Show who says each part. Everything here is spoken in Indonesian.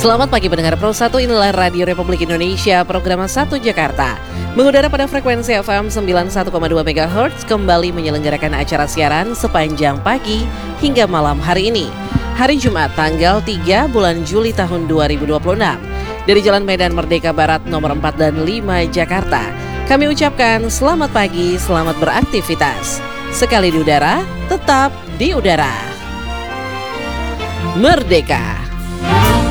Speaker 1: Selamat pagi pendengar Pro 1, inilah Radio Republik Indonesia, program 1 Jakarta. Mengudara pada frekuensi FM 91,2 MHz, kembali menyelenggarakan acara siaran sepanjang pagi hingga malam hari ini. Hari Jumat, tanggal 3 bulan Juli tahun 2026. Dari Jalan Medan Merdeka Barat nomor 4 dan 5 Jakarta, kami ucapkan selamat pagi, selamat beraktivitas. Sekali di udara, tetap di udara. Merdeka!